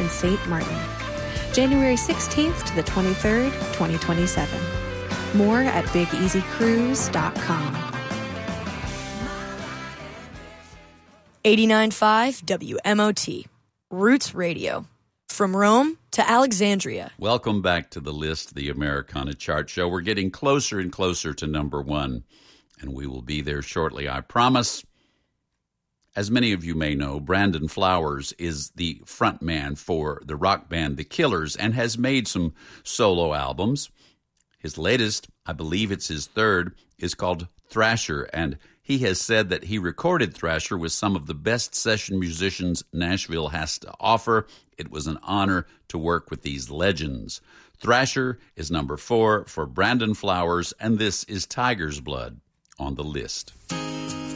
in St. Martin. January 16th to the 23rd, 2027. More at BigEasyCruise.com. 89.5 WMOT, Roots Radio. From Rome to Alexandria. Welcome back to The List, the Americana Chart Show. We're getting closer and closer to number one, and we will be there shortly, I promise. As many of you may know, Brandon Flowers is the frontman for the rock band The Killers and has made some solo albums. His latest, I believe it's his third, is called Thrasher, and he has said that he recorded Thrasher with some of the best session musicians Nashville has to offer. It was an honor to work with these legends. Thrasher is number 4 for Brandon Flowers, and this is Tiger's Blood on The List.